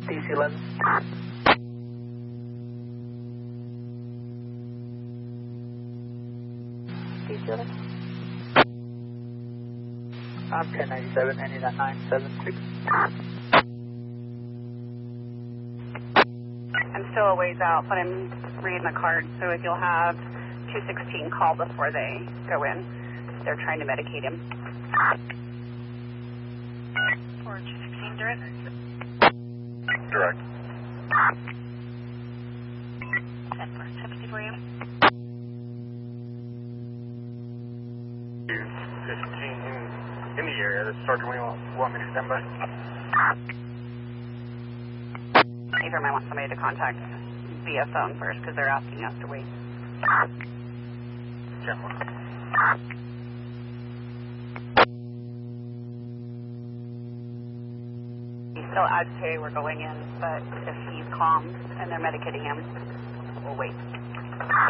DC-11. DC-11. I'm 1097, ending at 976. I'm still a ways out, but I'm reading the card, so if you'll have 216 call before they go in. They're trying to medicate him. For 216 direct? Direct. 10 for you. 215 in the area. This Sergeant, we want me to stand by? Either might want somebody to contact via phone first because they're asking us to wait. He's still agitated, we're going in, but if he's calm and they're medicating him, we'll wait.